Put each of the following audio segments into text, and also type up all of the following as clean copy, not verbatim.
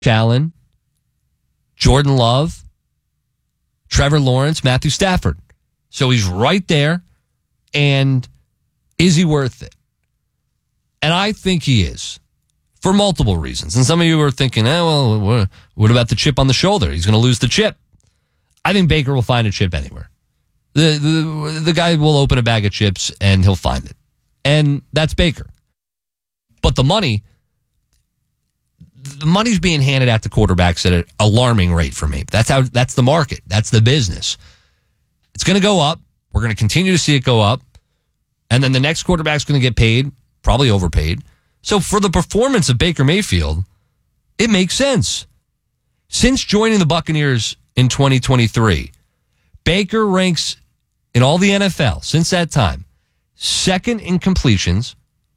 Allen, Jordan Love, Trevor Lawrence, Matthew Stafford. So he's right there. And is he worth it? And I think he is for multiple reasons. And some of you are thinking, what about the chip on the shoulder? He's going to lose the chip. I think Baker will find a chip anywhere. The guy will open a bag of chips and he'll find it. And that's Baker. But the money's being handed out to quarterbacks at an alarming rate for me. That's the market. That's the business. It's going to go up. We're going to continue to see it go up. And then the next quarterback's going to get paid, probably overpaid. So for the performance of Baker Mayfield, it makes sense. Since joining the Buccaneers in 2023, Baker ranks in all the NFL since that time, second in completions,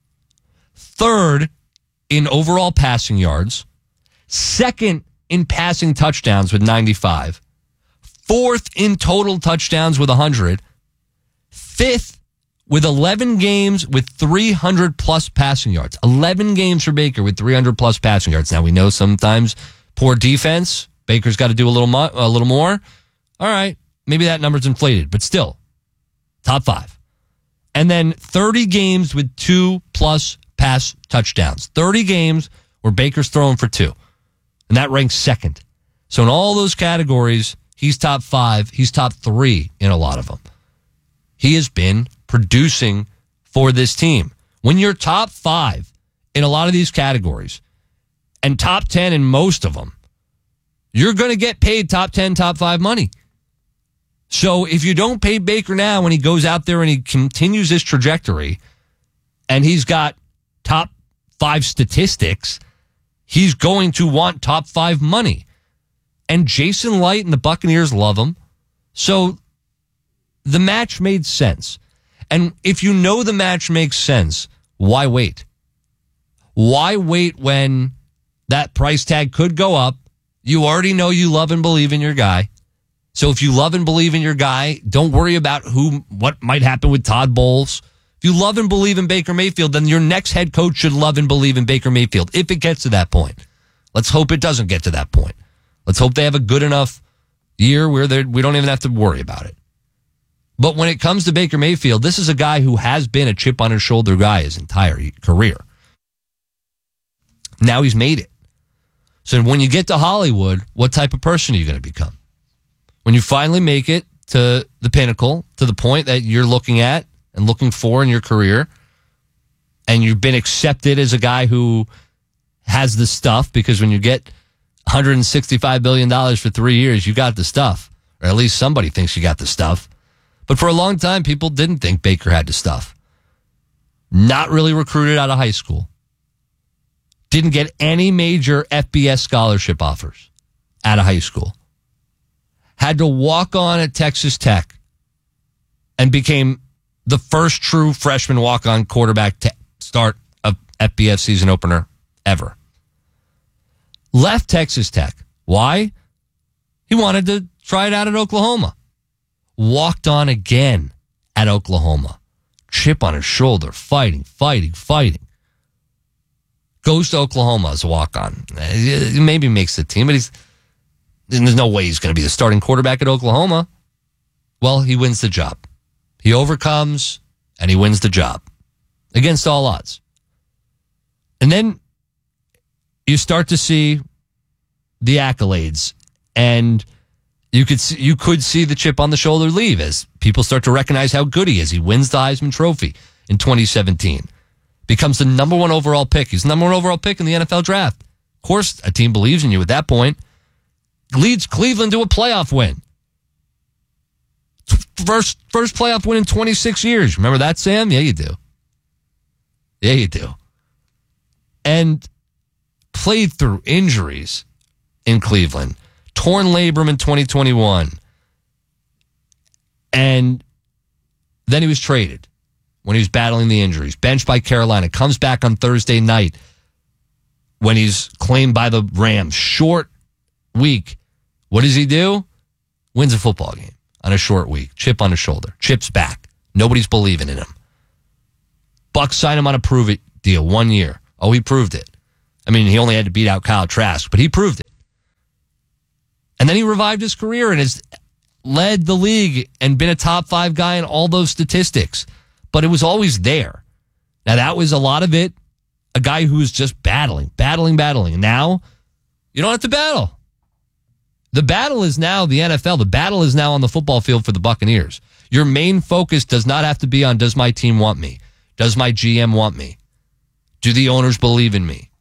third in overall passing yards, second in passing touchdowns with 95, fourth in total touchdowns with 100, fifth with 11 games with 300 plus passing yards. 11 games for Baker with 300 plus passing yards. Now we know sometimes poor defense, Baker's got to do a little more. All right, maybe that number's inflated, but still, top 5. And then 30 games with 2+ pass touchdowns. 30 games where Baker's throwing for 2. And that ranks second. So in all those categories, he's top 5. He's top 3 in a lot of them. He has been producing for this team. When you're top 5 in a lot of these categories and top 10 in most of them, you're going to get paid top 10, top 5 money. So if you don't pay Baker now when he goes out there and he continues his trajectory and he's got top 5 statistics, he's going to want top 5 money. And Jason Light and the Buccaneers love him. So the match made sense. And if you know the match makes sense, why wait? Why wait when that price tag could go up? You already know you love and believe in your guy. So if you love and believe in your guy, don't worry about what might happen with Todd Bowles. If you love and believe in Baker Mayfield, then your next head coach should love and believe in Baker Mayfield if it gets to that point. Let's hope it doesn't get to that point. Let's hope they have a good enough year where we don't even have to worry about it. But when it comes to Baker Mayfield, this is a guy who has been a chip on his shoulder guy his entire career. Now he's made it. So when you get to Hollywood, what type of person are you going to become? When you finally make it to the pinnacle, to the point that you're looking at and looking for in your career, and you've been accepted as a guy who has the stuff, because when you get $165 billion for 3 years, you got the stuff. Or at least somebody thinks you got the stuff. But for a long time, people didn't think Baker had the stuff. Not really recruited out of high school. Didn't get any major FBS scholarship offers out of high school. Had to walk on at Texas Tech and became the first true freshman walk-on quarterback to start a FBS season opener ever. Left Texas Tech. Why? He wanted to try it out at Oklahoma. Walked on again at Oklahoma. Chip on his shoulder, fighting. Goes to Oklahoma as a walk-on. He maybe makes the team, but there's no way he's going to be the starting quarterback at Oklahoma. Well, he wins the job. He overcomes, and he wins the job. Against all odds. And then you start to see the accolades, and you could see the chip on the shoulder leave as people start to recognize how good he is. He wins the Heisman Trophy in 2017. Becomes the number 1 overall pick. He's the number 1 overall pick in the NFL draft. Of course, a team believes in you at that point. Leads Cleveland to a playoff win. First playoff win in 26 years. Remember that, Sam? Yeah, you do. And played through injuries in Cleveland. Torn labrum in 2021. And then he was traded when he was battling the injuries. Benched by Carolina. Comes back on Thursday night when he's claimed by the Rams. Short week. What does he do? Wins a football game on a short week. Chip on his shoulder. Chip's back. Nobody's believing in him. Bucs sign him on a prove-it deal. 1 year. Oh, he proved it. I mean, he only had to beat out Kyle Trask, but he proved it. And then he revived his career and has led the league and been a top 5 guy in all those statistics. But it was always there. Now, that was a lot of it, a guy who was just battling. And now, you don't have to battle. The battle is now the NFL. The battle is now on the football field for the Buccaneers. Your main focus does not have to be on, does my team want me? Does my GM want me? Do the owners believe in me?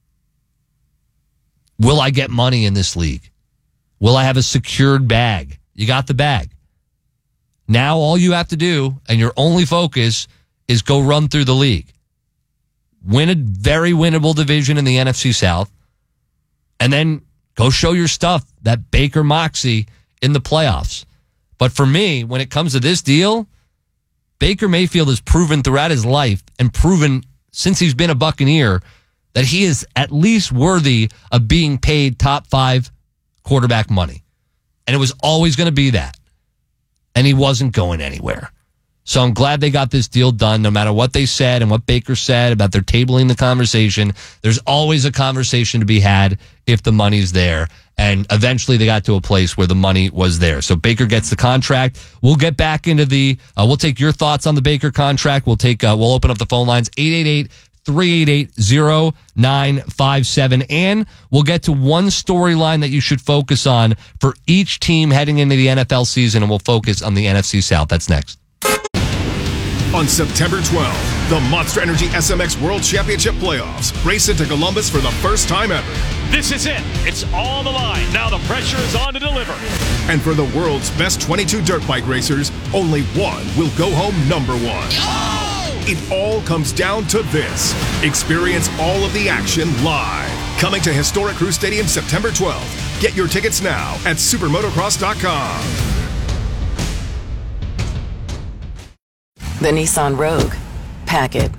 Will I get money in this league? Will I have a secured bag? You got the bag. Now all you have to do, and your only focus, is go run through the league. Win a very winnable division in the NFC South, and then go show your stuff, that Baker moxie in the playoffs. But for me, when it comes to this deal, Baker Mayfield has proven throughout his life and proven since he's been a Buccaneer that he is at least worthy of being paid top 5 quarterback money. And it was always going to be that. And he wasn't going anywhere. So I'm glad they got this deal done, no matter what they said and what Baker said about their tabling the conversation. There's always a conversation to be had if the money's there. And eventually they got to a place where the money was there. So Baker gets the contract. We'll get back into we'll take your thoughts on the Baker contract. We'll open up the phone lines, 888-388-0957. And we'll get to one storyline that you should focus on for each team heading into the NFL season. And we'll focus on the NFC South. That's next. On September 12th, the Monster Energy SMX World Championship Playoffs race into Columbus for the first time ever. This is it. It's on the line. Now the pressure is on to deliver. And for the world's best 22 dirt bike racers, only one will go home number 1. Oh! It all comes down to this. Experience all of the action live. Coming to Historic Crew Stadium September 12th. Get your tickets now at supermotocross.com. The Nissan Rogue. Pack it.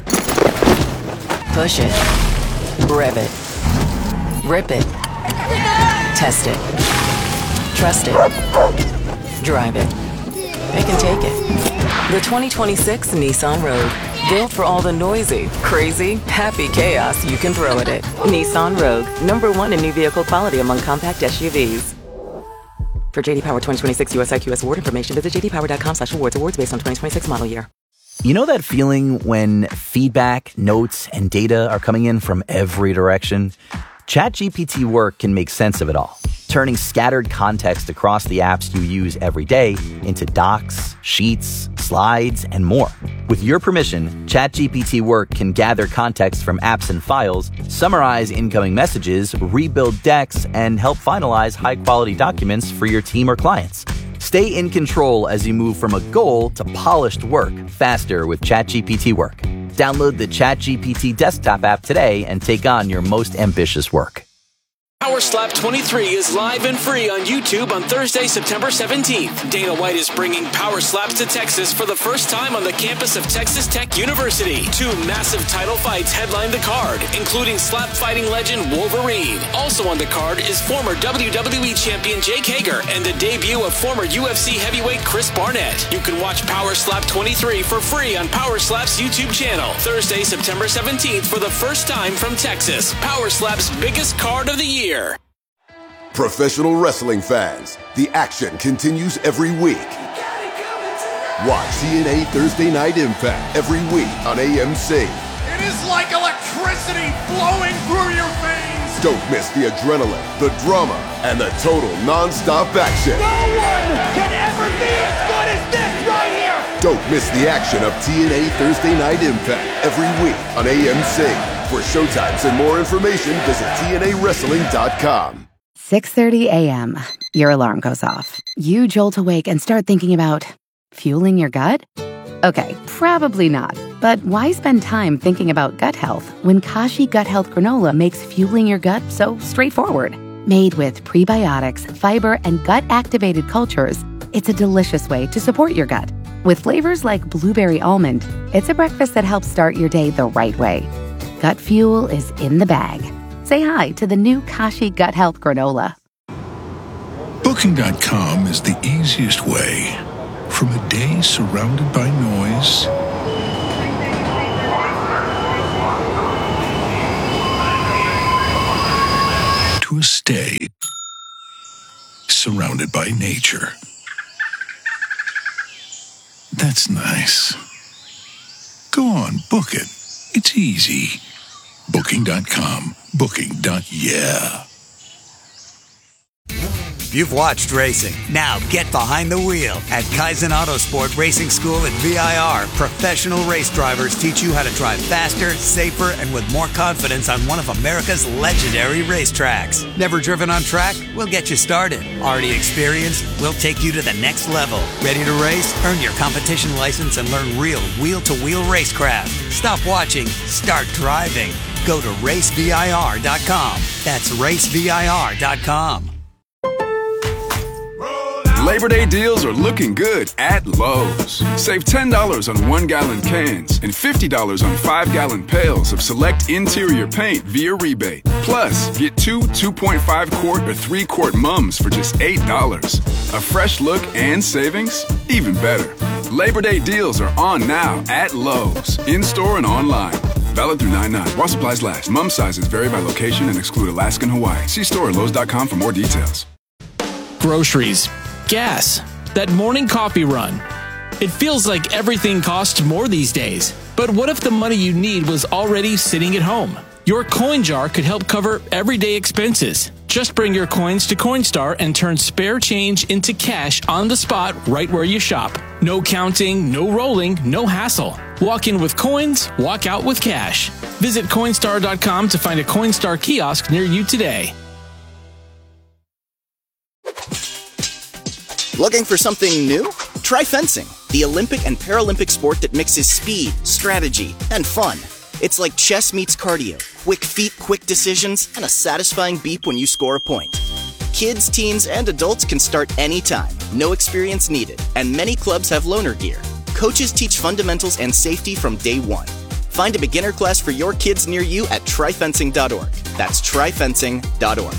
Push it. Rev it. Rip it. Test it. Trust it. Drive it. They can take it. The 2026 Nissan Rogue. Built for all the noisy, crazy, happy chaos you can throw at it. Nissan Rogue. #1 in new vehicle quality among compact SUVs. For JD Power 2026 US IQS award information, visit jdpower.com/awards. Awards based on 2026 model year. You know that feeling when feedback, notes, and data are coming in from every direction? ChatGPT Work can make sense of it all, turning scattered context across the apps you use every day into docs, sheets, slides, and more. With your permission, ChatGPT Work can gather context from apps and files, summarize incoming messages, rebuild decks, and help finalize high-quality documents for your team or clients. Stay in control as you move from a goal to polished work faster with ChatGPT Work. Download the ChatGPT desktop app today and take on your most ambitious work. Power Slap 23 is live and free on YouTube on Thursday, September 17th. Dana White is bringing Power Slaps to Texas for the first time on the campus of Texas Tech University. 2 massive title fights headline the card, including slap fighting legend Wolverine. Also on the card is former WWE champion Jake Hager and the debut of former UFC heavyweight Chris Barnett. You can watch Power Slap 23 for free on Power Slap's YouTube channel. Thursday, September 17th for the first time from Texas. Power Slap's biggest card of the year. Professional wrestling fans, the action continues every week. Watch TNA Thursday Night Impact every week on AMC. It is like electricity flowing through your veins. Don't miss the adrenaline, the drama, and the total non-stop action. No one can ever be as good as this right here. Don't miss the action of TNA Thursday Night Impact every week on AMC. For showtimes and more information, visit TNAWrestling.com. 6:30 a.m. Your alarm goes off. You jolt awake and start thinking about fueling your gut? Okay, probably not. But why spend time thinking about gut health when Kashi Gut Health Granola makes fueling your gut so straightforward? Made with prebiotics, fiber, and gut-activated cultures, it's a delicious way to support your gut. With flavors like blueberry almond, it's a breakfast that helps start your day the right way. Gut fuel is in the bag. Say hi to the new Kashi Gut Health Granola. Booking.com is the easiest way. From a day surrounded by noise a stay surrounded by nature. That's nice. Go on, book it. It's easy. Booking.com. Booking.yeah. You've watched racing. Now get behind the wheel. At Kaizen Autosport Racing School at VIR, professional race drivers teach you how to drive faster, safer, and with more confidence on one of America's legendary racetracks. Never driven on track? We'll get you started. Already experienced? We'll take you to the next level. Ready to race? Earn your competition license and learn real wheel-to-wheel racecraft. Stop watching. Start driving. Go to racevir.com. That's racevir.com. Labor Day deals are looking good at Lowe's. Save $10 on 1-gallon cans and $50 on 5-gallon pails of select interior paint via rebate. Plus, get 2 2.5-quart or 3-quart mums for just $8. A fresh look and savings? Even better. Labor Day deals are on now at Lowe's, in-store and online. Valid through 9/9. While supplies last. Mum sizes vary by location and exclude Alaska and Hawaii. See store at Lowe's.com for more details. Groceries. Gas, that morning coffee run. It feels like everything costs more these days. But what if the money you need was already sitting at home? Your coin jar could help cover everyday expenses. Just bring your coins to Coinstar and turn spare change into cash on the spot right where you shop. No counting, no rolling, no hassle. Walk in with coins, walk out with cash. Visit Coinstar.com to find a Coinstar kiosk near you today. Looking for something new? Try fencing, the Olympic and Paralympic sport that mixes speed, strategy, and fun. It's like chess meets cardio, quick feet, quick decisions, and a satisfying beep when you score a point. Kids, teens, and adults can start anytime, no experience needed, and many clubs have loaner gear. Coaches teach fundamentals and safety from day one. Find a beginner class for your kids near you at tryfencing.org. That's tryfencing.org.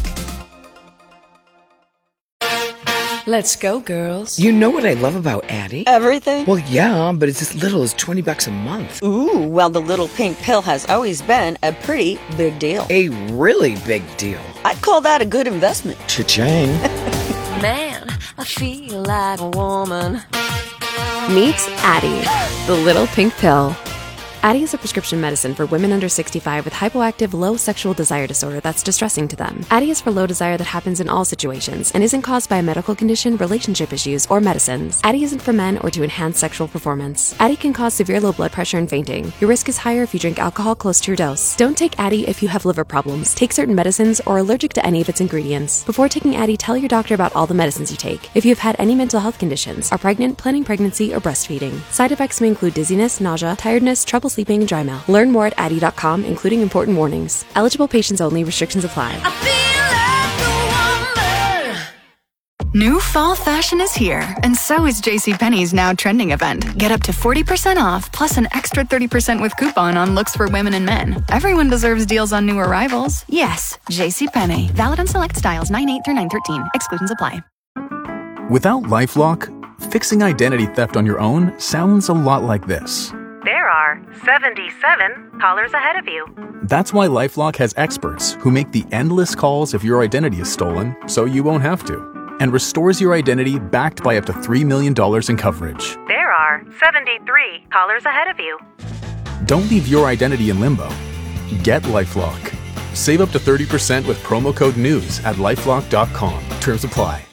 Let's go, girls. You know what I love about Addie? Everything? Well, yeah, but it's as little as $20 a month. Ooh, well, the little pink pill has always been a pretty big deal. A really big deal. I'd call that a good investment. Cha-ching. Man, I feel like a woman. Meet Addie, the little pink pill. Addie is a prescription medicine for women under 65 with hypoactive low sexual desire disorder that's distressing to them. Addie is for low desire that happens in all situations and isn't caused by a medical condition, relationship issues, or medicines. Addie isn't for men or to enhance sexual performance. Addie can cause severe low blood pressure and fainting. Your risk is higher if you drink alcohol close to your dose. Don't take Addie if you have liver problems, take certain medicines, or are allergic to any of its ingredients. Before taking Addie, tell your doctor about all the medicines you take. If you have had any mental health conditions, are pregnant, planning pregnancy, or breastfeeding. Side effects may include dizziness, nausea, tiredness, trouble sleeping, and dry mouth. Learn more at Addie.com, including important warnings. Eligible patients only. Restrictions apply. New fall fashion is here, and so is JCPenney's Now Trending event. Get up to 40% off, plus an extra 30% with coupon on looks for women and men. Everyone deserves deals on new arrivals. Yes, JCPenney. Valid on select styles 9/8 through 9/13. Exclusions apply. Without LifeLock, fixing identity theft on your own sounds a lot like this. There are 77 callers ahead of you. That's why LifeLock has experts who make the endless calls if your identity is stolen, so you won't have to, and restores your identity backed by up to $3 million in coverage. There are 73 callers ahead of you. Don't leave your identity in limbo. Get LifeLock. Save up to 30% with promo code NEWS at LifeLock.com. Terms apply.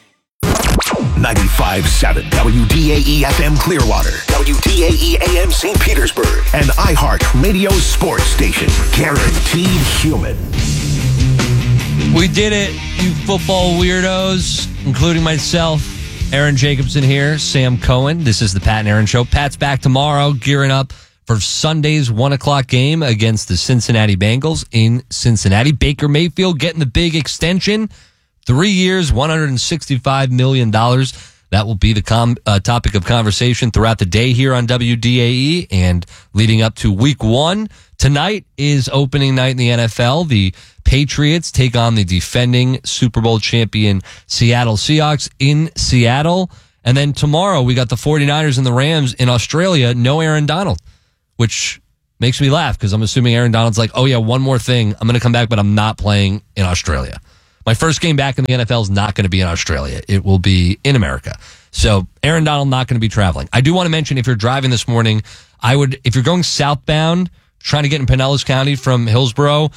95.7 WDAE FM Clearwater, WDAE AM St. Petersburg, and iHeart Radio Sports Station. Guaranteed human. We did it, you football weirdos, including myself, Aaron Jacobson here, Sam Cohen. This is the Pat and Aaron Show. Pat's back tomorrow, gearing up for Sunday's 1 o'clock game against the Cincinnati Bengals in Cincinnati. Baker Mayfield getting the big extension. 3 years, $165 million. That will be the topic of conversation throughout the day here on WDAE and leading up to week 1. Tonight is opening night in the NFL. The Patriots take on the defending Super Bowl champion Seattle Seahawks in Seattle. And then tomorrow we got the 49ers and the Rams in Australia. No Aaron Donald, which makes me laugh because I'm assuming Aaron Donald's like, oh yeah, one more thing. I'm going to come back, but I'm not playing in Australia. My first game back in the NFL is not going to be in Australia. It will be in America. So Aaron Donald not going to be traveling. I do want to mention if you're driving this morning, if you're going southbound, trying to get in Pinellas County from Hillsborough,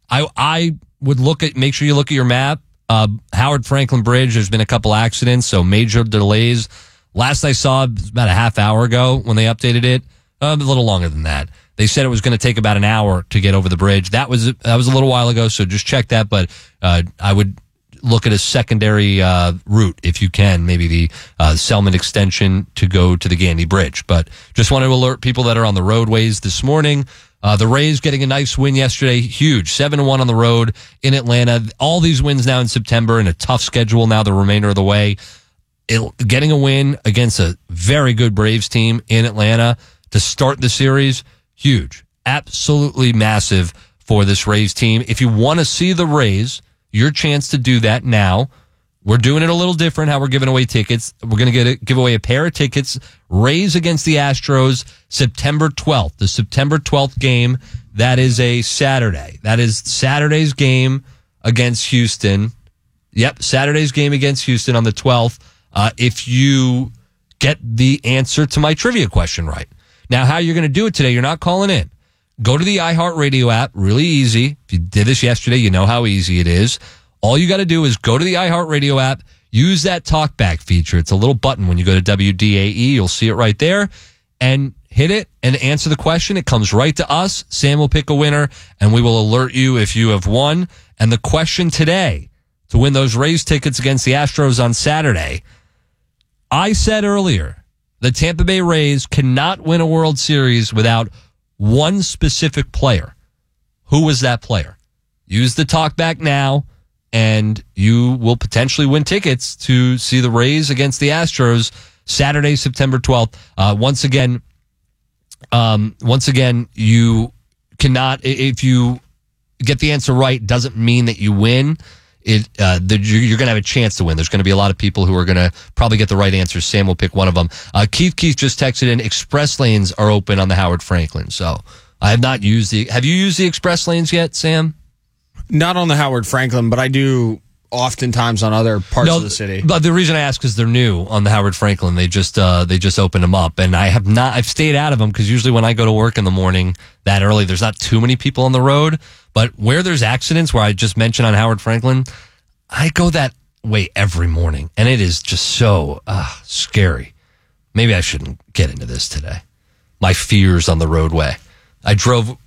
I would make sure you look at your map. Howard Franklin Bridge, there's been a couple accidents, so major delays. Last I saw, it was about a half hour ago when they updated it. A little longer than that. They said it was going to take about an hour to get over the bridge. That was a little while ago, so just check that. But I would look at a secondary route if you can, maybe the Selman extension to go to the Gandy Bridge. But just want to alert people that are on the roadways this morning. The Rays getting a nice win yesterday, huge, 7-1 on the road in Atlanta. All these wins now in September and a tough schedule now the remainder of the way. Getting a win against a very good Braves team in Atlanta to start the series, huge, absolutely massive for this Rays team. If you want to see the Rays, your chance to do that now. We're doing it a little different, how we're giving away tickets. We're going to give away a pair of tickets. Rays against the Astros, September 12th. The September 12th game, that is a Saturday. That is Saturday's game against Houston. Yep, Saturday's game against Houston on the 12th. If you get the answer to my trivia question right. Now, how you're going to do it today, you're not calling in. Go to the iHeartRadio app, really easy. If you did this yesterday, you know how easy it is. All you got to do is go to the iHeartRadio app, use that talkback feature. It's a little button when you go to WDAE. You'll see it right there. And hit it and answer the question. It comes right to us. Sam will pick a winner, and we will alert you if you have won. And the question today, to win those Rays tickets against the Astros on Saturday, I said earlier, the Tampa Bay Rays cannot win a World Series without one specific player. Who was that player? Use the talkback now, and you will potentially win tickets to see the Rays against the Astros Saturday, September 12th. Once again, you cannot, if you get the answer right, doesn't mean that you win. You're going to have a chance to win. There's going to be a lot of people who are going to probably get the right answer. Sam will pick one of them. Keith just texted in, express lanes are open on the Howard Franklin. So I have not used have you used the express lanes yet, Sam? Not on the Howard Franklin, but I do oftentimes on other parts of the city. But the reason I ask is they're new on the Howard Franklin. They just opened them up, and I've stayed out of them because usually when I go to work in the morning that early, there's not too many people on the road. But where there's accidents, where I just mentioned on Howard Franklin, I go that way every morning, and it is just so scary. Maybe I shouldn't get into this today. My fears on the roadway. It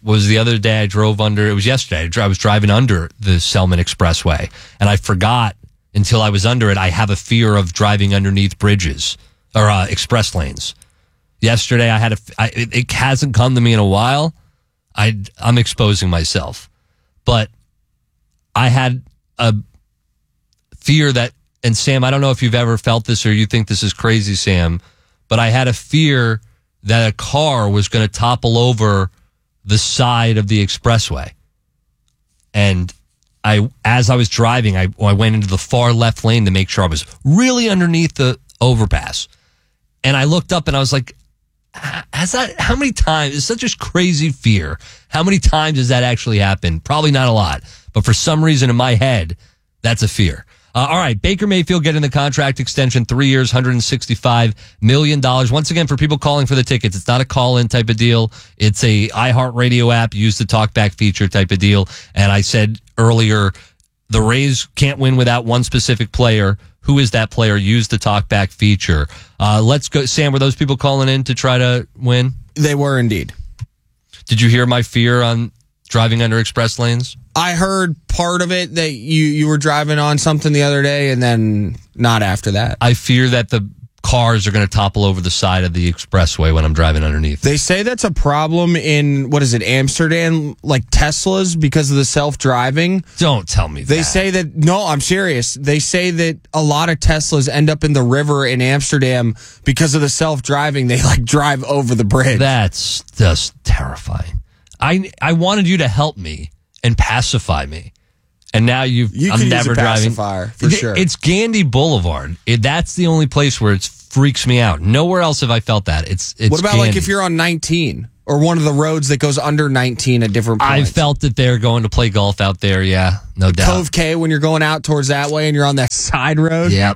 was yesterday, I was driving under the Selman Expressway, and I forgot until I was under it, I have a fear of driving underneath bridges or express lanes. Yesterday, it hasn't come to me in a while. I'm exposing myself. But I had a fear that, and Sam, I don't know if you've ever felt this or you think this is crazy, Sam, but I had a fear that a car was going to topple over the side of the expressway. And as I was driving, I went into the far left lane to make sure I was really underneath the overpass. And I looked up and I was like, how many times, it's such a crazy fear. How many times has that actually happened? Probably not a lot. But for some reason in my head, that's a fear. All right, Baker Mayfield getting the contract extension, 3 years, $165 million. Once again, for people calling for the tickets, it's not a call-in type of deal. It's a iHeartRadio app, use the talkback feature type of deal. And I said earlier, the Rays can't win without one specific player. Who is that player? Use the talkback feature. Let's go. Sam, were those people calling in to try to win? They were indeed. Did you hear my fear on driving under express lanes? I heard part of it, that you were driving on something the other day and then not after that. I fear that the cars are going to topple over the side of the expressway when I'm driving underneath. They say that's a problem in, Amsterdam, like Teslas, because of the self-driving. Don't tell me that. They say that, no, I'm serious. They say that a lot of Teslas end up in the river in Amsterdam because of the self-driving. They drive over the bridge. That's just terrifying. I wanted you to help me and pacify me. And now I'm could never use a driving. pacifier, for sure. It's Gandy Boulevard. That's the only place where it freaks me out. Nowhere else have I felt that. It's what about Gandy. like if you're on 19 or one of the roads that goes under 19 at different I points? felt that they're going to play golf out there. Yeah, no doubt. Cove K when you're going out towards that way and you're on that side road. Yep.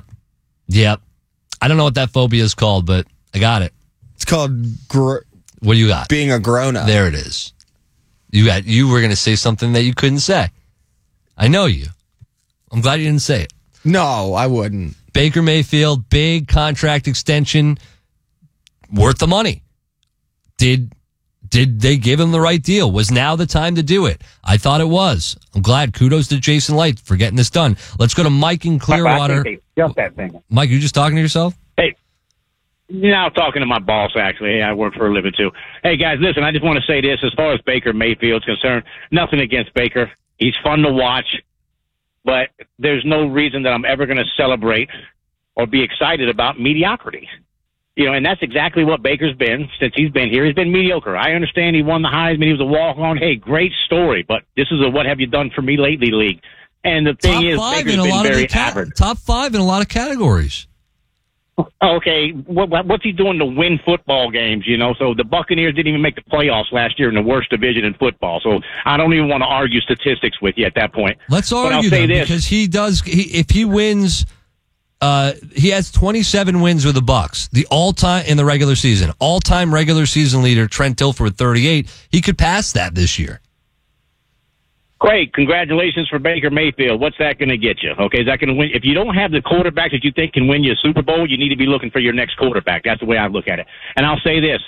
I don't know what that phobia is called, but I got it. It's called what do you got? Being a grown-up. There it is. You were going to say something that you couldn't say. I know you. I'm glad you didn't say it. No, I wouldn't. Baker Mayfield, big contract extension, worth the money. Did they give him the right deal? Was now the time to do it? I thought it was. I'm glad. Kudos to Jason Light for getting this done. Let's go to Mike in Clearwater. Just that thing. Mike, you just talking to yourself? Hey, now talking to my boss, actually. I work for a living, too. Hey, guys, listen, I just want to say this. As far as Baker Mayfield's concerned, nothing against Baker. He's fun to watch, but there's no reason that I'm ever going to celebrate or be excited about mediocrity. You know, and that's exactly what Baker's been since he's been here. He's been mediocre. I understand he won the Heisman. He was a walk-on. Hey, great story, but this is a what have you done for me lately league. And the thing is, Baker's been very average. Top 5 in a lot of categories. Okay, what's he doing to win football games, you know? So the Buccaneers didn't even make the playoffs last year in the worst division in football. So I don't even want to argue statistics with you at that point. Let's But I'll argue say that this. because if he wins, he has 27 wins with the Bucs, the all-time in the regular season. All-time regular season leader, Trent Dilfer with 38. He could pass that this year. Great. Congratulations for Baker Mayfield. What's that going to get you? Okay, is that going to win? If you don't have the quarterback that you think can win you a Super Bowl, you need to be looking for your next quarterback. That's the way I look at it. And I'll say this.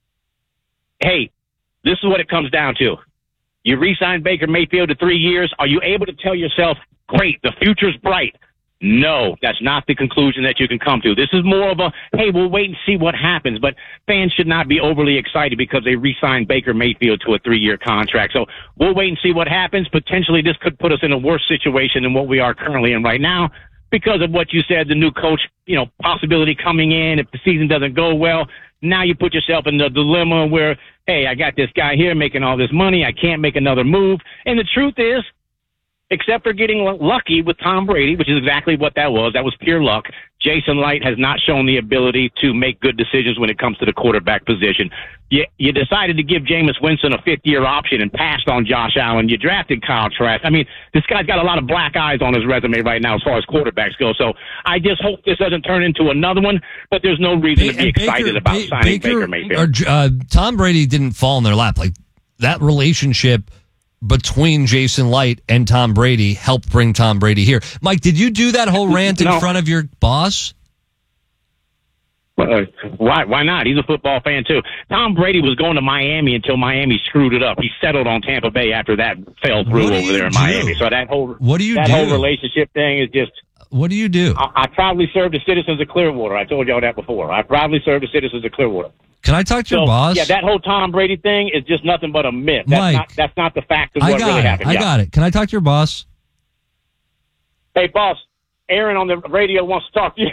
Hey, this is what it comes down to. You re-signed Baker Mayfield to 3 years. Are you able to tell yourself, great, the future's bright? No, that's not the conclusion that you can come to. This is more of a, hey, we'll wait and see what happens. But fans should not be overly excited because they re-signed Baker Mayfield to a 3-year contract. So we'll wait and see what happens. Potentially this could put us in a worse situation than what we are currently in right now because of what you said, the new coach, you know, possibility coming in. If the season doesn't go well, now you put yourself in the dilemma where, hey, I got this guy here making all this money. I can't make another move. And the truth is, except for getting lucky with Tom Brady, which is exactly what that was. That was pure luck. Jason Light has not shown the ability to make good decisions when it comes to the quarterback position. You decided to give Jameis Winston a 5th-year option and passed on Josh Allen. You drafted Kyle Trask. I mean, this guy's got a lot of black eyes on his resume right now as far as quarterbacks go. So I just hope this doesn't turn into another one, but there's no reason to be excited about signing Baker Mayfield. Tom Brady didn't fall in their lap. Like, that relationship between Jason Light and Tom Brady helped bring Tom Brady here. Mike, did you do that whole rant in front of your boss? Why not? He's a football fan, too. Tom Brady was going to Miami until Miami screwed it up. He settled on Tampa Bay after that fell through over there in Miami. So that whole whole relationship thing is just... What do you do? I proudly serve the citizens of Clearwater. I told y'all that before. I proudly serve the citizens of Clearwater. Can I talk to your boss? Yeah, that whole Tom Brady thing is just nothing but a myth. That's not the fact of what really happened. I got it. Can I talk to your boss? Hey, boss, Aaron on the radio wants to talk to you.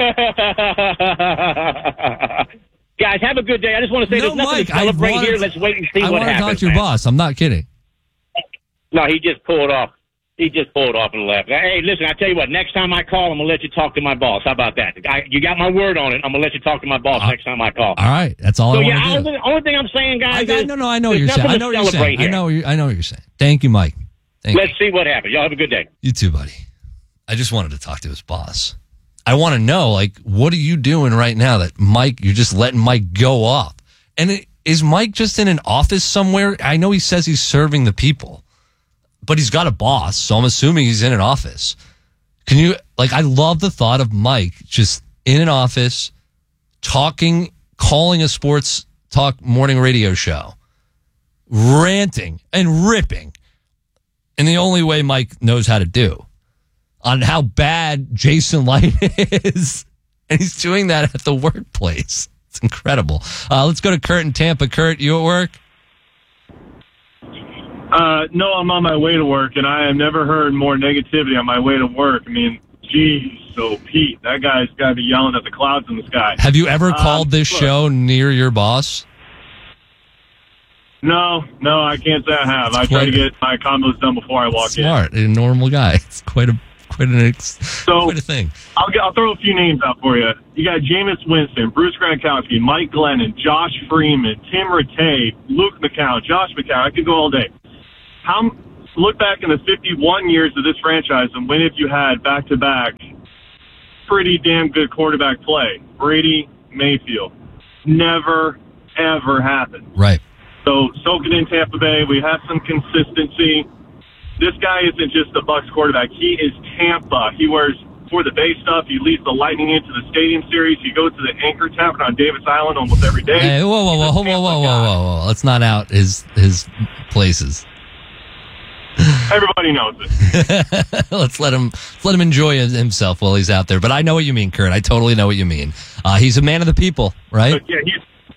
Guys, have a good day. I just want to say there's nothing to celebrate here. Let's wait and see what happens. I want to talk to your boss. I'm not kidding. No, he just pulled off. He just pulled off and left. Hey, listen, I tell you what, next time I call, I'm going to let you talk to my boss. How about that? You got my word on it. I'm going to let you talk to my boss next time I call. All right. That's all I want to do. The only thing I'm saying, guys, I know what you're saying. I know what you're saying. Thank you, Mike. Let's see what happens. Y'all have a good day. You too, buddy. I just wanted to talk to his boss. I want to know, like, what are you doing right now that Mike, you're just letting Mike go off? And is Mike just in an office somewhere? I know he says he's serving the people, but he's got a boss, so I'm assuming he's in an office. Can you, like, I love the thought of Mike just in an office talking, calling a sports talk morning radio show, ranting and ripping in the only way Mike knows how to do on how bad Jason Light is. And he's doing that at the workplace. It's incredible. Let's go to Kurt in Tampa. Kurt, you at work? No, I'm on my way to work, and I have never heard more negativity on my way to work. I mean, geez, so Pete, that guy's got to be yelling at the clouds in the sky. Have you ever called this show near your boss? No, I can't say I have. I try to get my combos done before I walk Smart, a normal guy. It's quite a thing. I'll throw a few names out for you. You got Jameis Winston, Bruce Gronkowski, Mike Glennon, Josh Freeman, Tim Rattay, Luke McCown, Josh McCown. I could go all day. Look back in the 51 years of this franchise, and when have you had back-to-back pretty damn good quarterback play? Brady, Mayfield. Never, ever happened. Right. So soak it in Tampa Bay. We have some consistency. This guy isn't just a Bucs quarterback. He is Tampa. He wears for the Bay stuff. He leads the Lightning into the Stadium Series. He goes to the Anchor Tavern on Davis Island almost every day. Hey, whoa. Let's not out his places. Everybody knows it. Let's let him enjoy himself while he's out there. But I know what you mean, Kurt. I totally know what you mean. He's a man of the people, right? But yeah,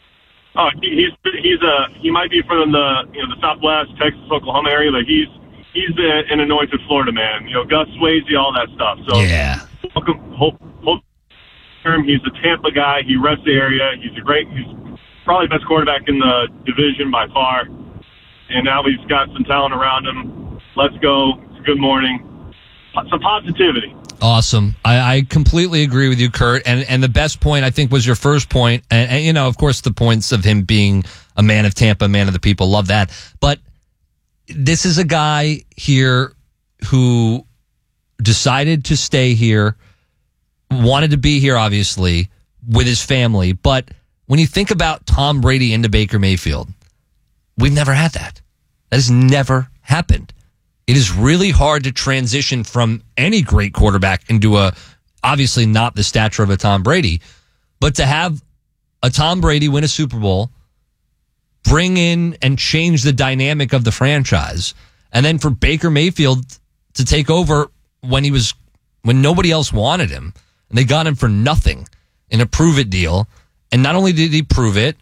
he might be from the Southwest, Texas, Oklahoma area, but he's an anointed Florida man. Gus Swayze, all that stuff. So yeah, hope he's a Tampa guy. He reps the area. He's probably the best quarterback in the division by far. And now he's got some talent around him. Let's go. It's a good morning. Some positivity. Awesome. I completely agree with you, Kurt. And the best point, I think, was your first point. And of course, the points of him being a man of Tampa, man of the people. Love that. But this is a guy here who decided to stay here, wanted to be here, obviously, with his family. But when you think about Tom Brady into Baker Mayfield, we've never had that. That has never happened. It is really hard to transition from any great quarterback into obviously not the stature of a Tom Brady, but to have a Tom Brady win a Super Bowl, bring in and change the dynamic of the franchise, and then for Baker Mayfield to take over when nobody else wanted him, and they got him for nothing in a prove-it deal. And not only did he prove it,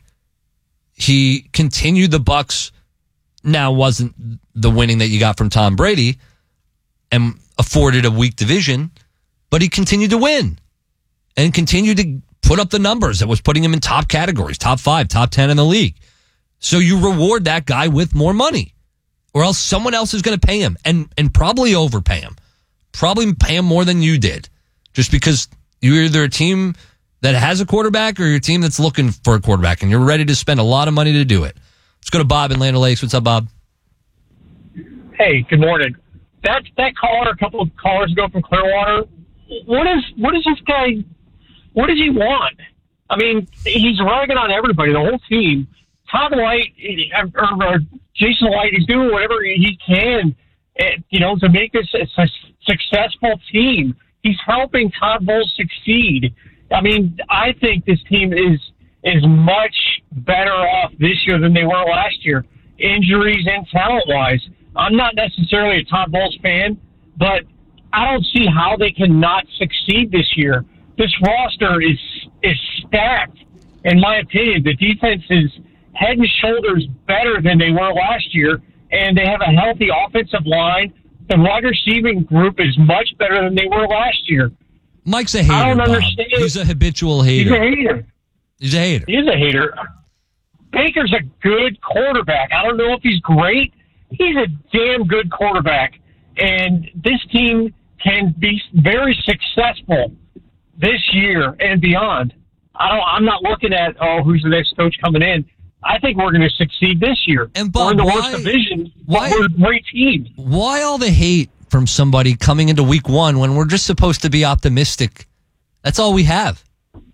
he continued the Bucs. Now wasn't the winning that you got from Tom Brady and afforded a weak division, but he continued to win and continued to put up the numbers that was putting him in top categories, top 5, top 10 in the league. So you reward that guy with more money, or else someone else is going to pay him and probably overpay him, probably pay him more than you did, just because you're either a team that has a quarterback or you're a team that's looking for a quarterback and you're ready to spend a lot of money to do it. Let's go to Bob in Land O'Lakes. What's up, Bob? Hey, good morning. That caller a couple of callers ago from Clearwater, what is this guy, what does he want? I mean, he's ragging on everybody, the whole team. Todd White, or Jason Light, he's doing whatever he can, to make this a successful team. He's helping Todd Bowles succeed. I mean, I think this team is much better off this year than they were last year, injuries and talent-wise. I'm not necessarily a Todd Bowles fan, but I don't see how they cannot succeed this year. This roster is stacked, in my opinion. The defense is head and shoulders better than they were last year, and they have a healthy offensive line. The wide receiving group is much better than they were last year. Mike's a hater, I don't Bob. understand. He's a habitual hater. He's a hater. He's a hater. He is a hater. Baker's a good quarterback. I don't know if he's great. He's a damn good quarterback. And this team can be very successful this year and beyond. I'm not looking at, who's the next coach coming in. I think we're going to succeed this year. And Bob, we're in the worst division, but we're a great team. Why all the hate from somebody coming into week 1 when we're just supposed to be optimistic? That's all we have.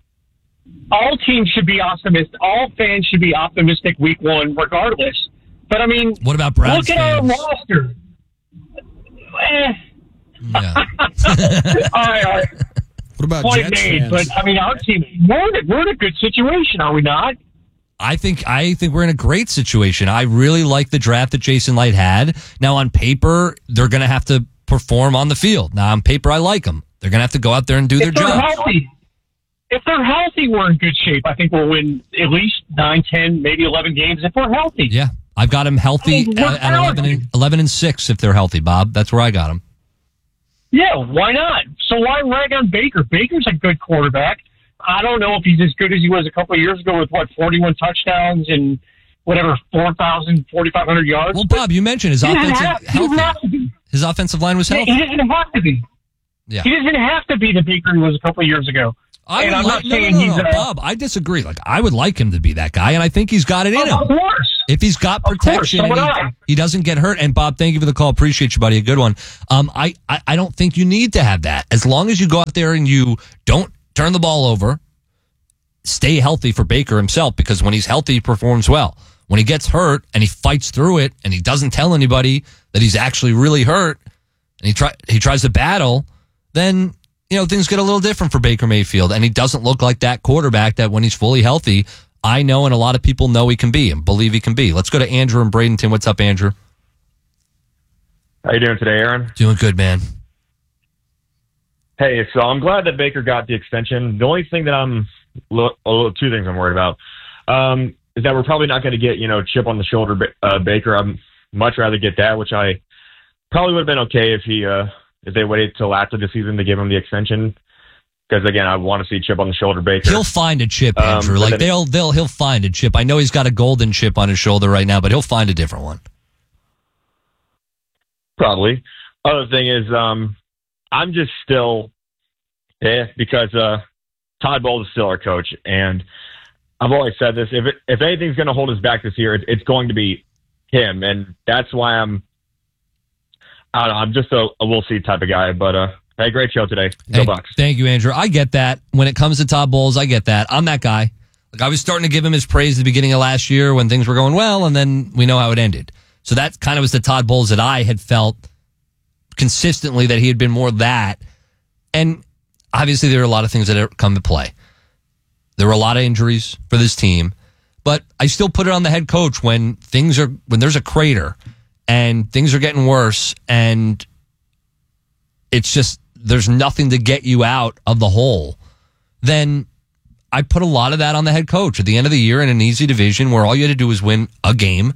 All teams should be optimistic. All fans should be optimistic week 1, regardless. But, I mean, what about Browns look at our roster. Yeah. all right. What about Point Jets made, fans? but, I mean, our team, we're in a good situation, are we not? I think we're in a great situation. I really like the draft that Jason Light had. Now, on paper, they're going to have to perform on the field. Now, on paper, I like them. They're going to have to go out there and do their job. If they're healthy, we're in good shape. I think we'll win at least 9, 10, maybe 11 games if we're healthy. Yeah, I've got them healthy at 11-6 if they're healthy, Bob. That's where I got them. Yeah, why not? So why rag on Baker? Baker's a good quarterback. I don't know if he's as good as he was a couple of years ago with, 41 touchdowns and, whatever, 4,000, 4,500 yards. Well, Bob, you mentioned his his offensive line was healthy. He doesn't have to be. Yeah. He doesn't have to be the Baker he was a couple of years ago. I'm not saying he's Bob, I disagree. Like, I would like him to be that guy, and I think he's got it in him. Of course. If he's got protection and he doesn't get hurt. And Bob, thank you for the call. Appreciate you, buddy. A good one. I don't think you need to have that. As long as you go out there and you don't turn the ball over, stay healthy for Baker himself, because when he's healthy, he performs well. When he gets hurt and he fights through it and he doesn't tell anybody that he's actually really hurt and he tries to battle, then things get a little different for Baker Mayfield, and he doesn't look like that quarterback that when he's fully healthy, I know and a lot of people know he can be and believe he can be. Let's go to Andrew in Bradenton. What's up, Andrew? How you doing today, Aaron? Doing good, man. Hey, so I'm glad that Baker got the extension. The only thing that two things I'm worried about is that we're probably not going to get, chip on the shoulder Baker. I'd much rather get that, which I probably would have been okay if they waited till after the season to give him the extension. Because again, I want to see chip on the shoulder Baker. He'll find a chip, Andrew. He'll find a chip. I know he's got a golden chip on his shoulder right now, but he'll find a different one. Probably. Other thing is, I'm just still, because Todd Bowles is still our coach, and I've always said this: if anything's going to hold us back this year, it's going to be him, and that's why I'm just a we'll see type of guy. But hey, great show today. Go Bucks. Thank you, Andrew. I get that. When it comes to Todd Bowles, I get that. I'm that guy. Like, I was starting to give him his praise at the beginning of last year when things were going well, and then we know how it ended. So that kind of was the Todd Bowles that I had felt consistently that he had been more that. And obviously there are a lot of things that have come to play. There were a lot of injuries for this team, but I still put it on the head coach when there's a crater and things are getting worse and it's just, there's nothing to get you out of the hole. Then I put a lot of that on the head coach at the end of the year in an easy division where all you had to do was win a game,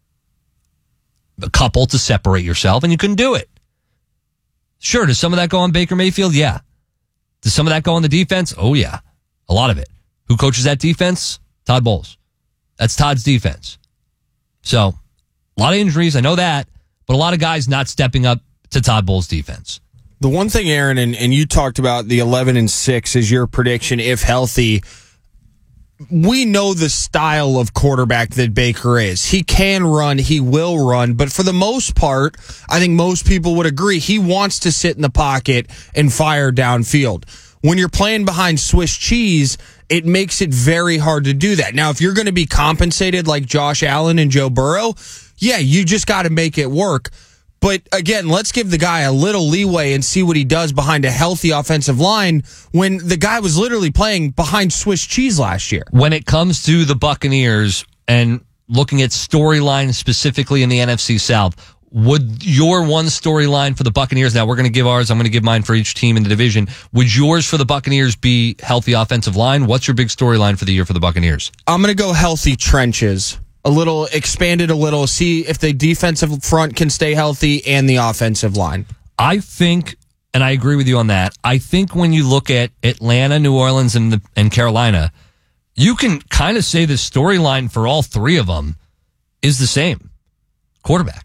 a couple to separate yourself, and you couldn't do it. Sure, does some of that go on Baker Mayfield? Yeah. Does some of that go on the defense? Oh, yeah. A lot of it. Who coaches that defense? Todd Bowles. That's Todd's defense. So, a lot of injuries, I know that, but a lot of guys not stepping up to Todd Bowles' defense. The one thing, Aaron, and you talked about the 11-6 is your prediction, if healthy. We know the style of quarterback that Baker is. He can run, he will run, but for the most part, I think most people would agree, he wants to sit in the pocket and fire downfield. When you're playing behind Swiss cheese, it makes it very hard to do that. Now, if you're going to be compensated like Josh Allen and Joe Burrow, yeah, you just got to make it work. But again, let's give the guy a little leeway and see what he does behind a healthy offensive line when the guy was literally playing behind Swiss cheese last year. When it comes to the Buccaneers and looking at storylines specifically in the NFC South, would your one storyline for the Buccaneers, now we're going to give ours, I'm going to give mine for each team in the division, would yours for the Buccaneers be healthy offensive line? What's your big storyline for the year for the Buccaneers? I'm going to go healthy trenches. A little expanded a little, see if the defensive front can stay healthy and the offensive line. I think, and I agree with you on that, I think when you look at Atlanta, New Orleans, and Carolina, you can kind of say the storyline for all three of them is the same. Quarterback.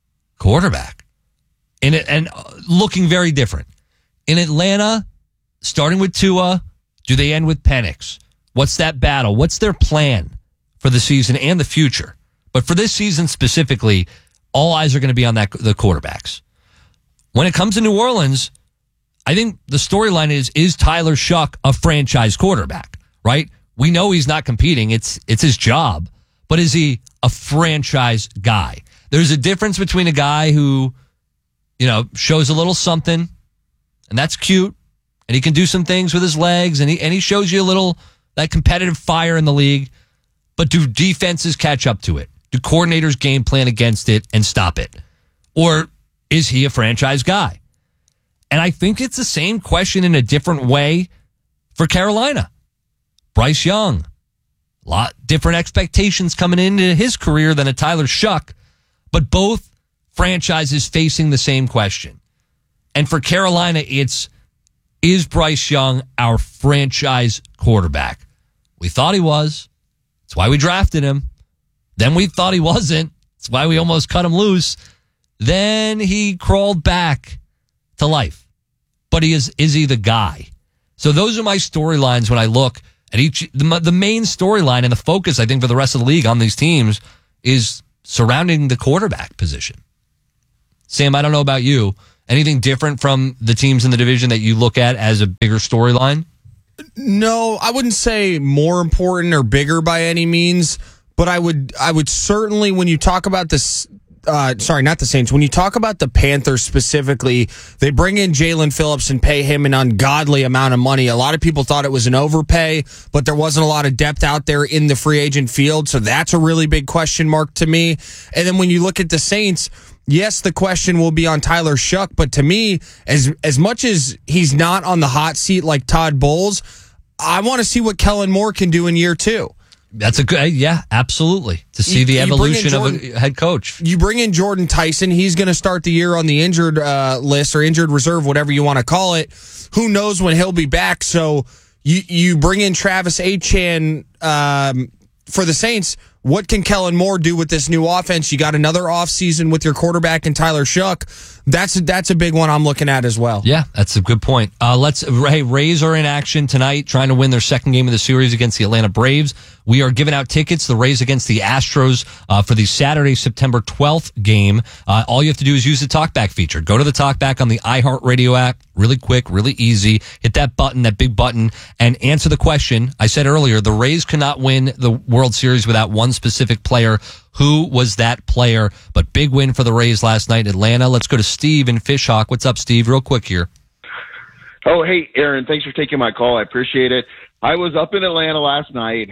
And looking very different. In Atlanta, starting with Tua, do they end with Penix? What's that battle? What's their plan for the season and the future? But for this season specifically, all eyes are going to be on the quarterbacks. When it comes to New Orleans, I think the storyline is Tyler Shuck a franchise quarterback, right? We know he's not competing. It's his job. But is he a franchise guy? There's a difference between a guy who, shows a little something, and that's cute, and he can do some things with his legs, and he shows you a little, that competitive fire in the league. But do defenses catch up to it? Do coordinators game plan against it and stop it? Or is he a franchise guy? And I think it's the same question in a different way for Carolina. Bryce Young, a lot different expectations coming into his career than a Tyler Shuck, but both franchises facing the same question. And for Carolina, is Bryce Young our franchise quarterback? We thought he was. That's why we drafted him. Then we thought he wasn't. That's why we almost cut him loose. Then he crawled back to life. But is he the guy? So those are my storylines when I look at the main storyline and the focus, I think, for the rest of the league on these teams is surrounding the quarterback position. Sam, I don't know about you. Anything different from the teams in the division that you look at as a bigger storyline? No, I wouldn't say more important or bigger by any means, but I would certainly, when you talk about this, sorry, not the Saints. When you talk about the Panthers specifically, they bring in Jalen Phillips and pay him an ungodly amount of money. A lot of people thought it was an overpay, but there wasn't a lot of depth out there in the free agent field, so that's a really big question mark to me. And then when you look at the Saints, yes, the question will be on Tyler Shuck, but to me, as much as he's not on the hot seat like Todd Bowles, I want to see what Kellen Moore can do in year 2. That's a good, yeah, absolutely. To see the evolution of a head coach. You bring in Jordan Tyson. He's going to start the year on the injured list or injured reserve, whatever you want to call it. Who knows when he'll be back? So you bring in Travis Etienne for the Saints. What can Kellen Moore do with this new offense? You got another offseason with your quarterback and Tyler Shuck. That's a big one I'm looking at as well. Yeah, that's a good point. Rays are in action tonight, trying to win their second game of the series against the Atlanta Braves. We are giving out tickets, the Rays against the Astros, for the Saturday, September 12th game. All you have to do is use the TalkBack feature. Go to the TalkBack on the iHeartRadio app. Really quick, really easy. Hit that button, that big button, and answer the question. I said earlier, the Rays cannot win the World Series without one specific player. Who was that player? But big win for the Rays last night in Atlanta. Let's go to Steve in Fishhawk. What's up, Steve? Real quick here. Oh, hey, Aaron. Thanks for taking my call. I appreciate it. I was up in Atlanta last night.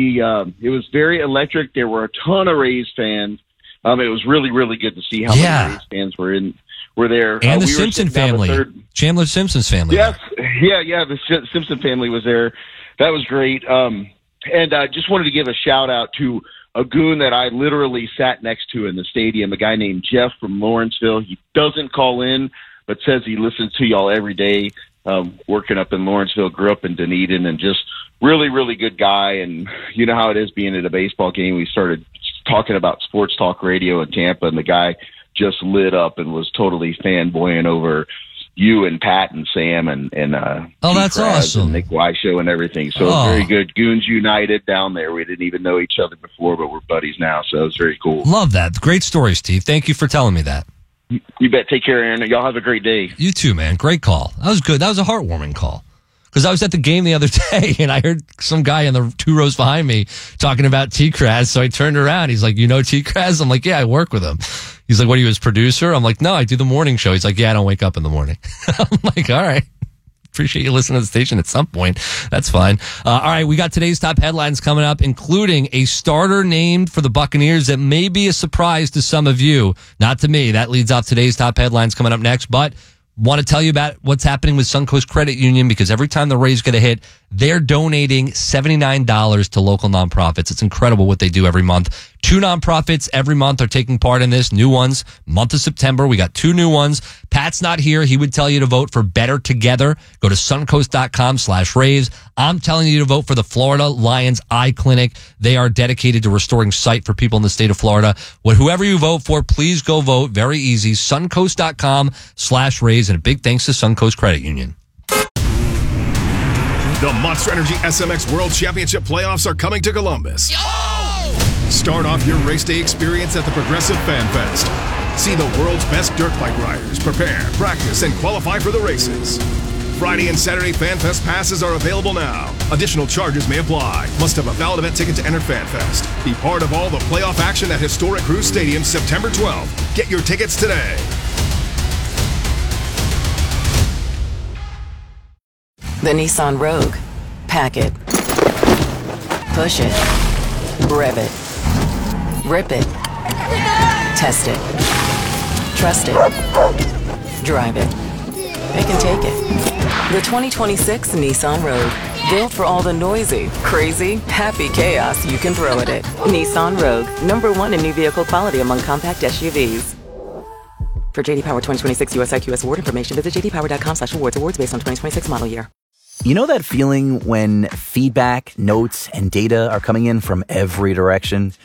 It was very electric. There were a ton of Rays fans. It was really, really good to see how many Rays fans were there. And the Simpson family. Chandler Simpson's family. Yes. Yeah. The Simpson family was there. That was great. And I just wanted to give a shout out to a goon that I literally sat next to in the stadium, a guy named Jeff from Lawrenceville. He doesn't call in, but says he listens to y'all every day, working up in Lawrenceville, grew up in Dunedin, and just really, really good guy. And you know how it is being at a baseball game. We started talking about sports talk radio in Tampa, and the guy just lit up and was totally fanboying over you and Pat and Sam and that's awesome. And Nick Weisho and everything. So it's very good. Goons United down there. We didn't even know each other before, but we're buddies now. So it's very cool. Love that. Great story, Steve. Thank you for telling me that. You bet. Take care, Aaron. Y'all have a great day. You too, man. Great call. That was good. That was a heartwarming call. Because I was at the game the other day, and I heard some guy in the 2 rows behind me talking about T-Kraz. So I turned around. He's like, you know T-Kraz? I'm like, yeah, I work with him. He's like, what, are you his producer? I'm like, no, I do the morning show. He's like, yeah, I don't wake up in the morning. I'm like, all right. Appreciate you listening to the station at some point. That's fine. All right, we got today's top headlines coming up, including a starter named for the Buccaneers that may be a surprise to some of you. Not to me. That leads off today's top headlines coming up next. But want to tell you about what's happening with Suncoast Credit Union, because every time the Rays get a hit, they're donating $79 to local nonprofits. It's incredible what they do every month. 2 nonprofits every month are taking part in this. New ones, month of September. We got 2 new ones. Pat's not here. He would tell you to vote for Better Together. Go to suncoast.com/Rays. I'm telling you to vote for the Florida Lions Eye Clinic. They are dedicated to restoring sight for people in the state of Florida. Whoever you vote for, please go vote. Very easy. Suncoast.com/Rays. And a big thanks to Suncoast Credit Union. The Monster Energy SMX World Championship playoffs are coming to Columbus. Start off your race day experience at the Progressive Fan Fest. See the world's best dirt bike riders prepare, practice, and qualify for the races. Friday and Saturday Fan Fest passes are available now. Additional charges may apply. Must have a valid event ticket to enter Fan Fest. Be part of all the playoff action at historic Cruise Stadium September 12th. Get your tickets today. The Nissan Rogue. Pack it. Push it. Rev it. Rip it. Test it. Trust it. Drive it. It can take it. The 2026 Nissan Rogue. Built for all the noisy, crazy, happy chaos you can throw at it. Nissan Rogue. #1 in new vehicle quality among compact SUVs. For JD Power 2026 US IQS award information, visit jdpower.com/awards. Awards based on 2026 model year. You know that feeling when feedback, notes, and data are coming in from every direction?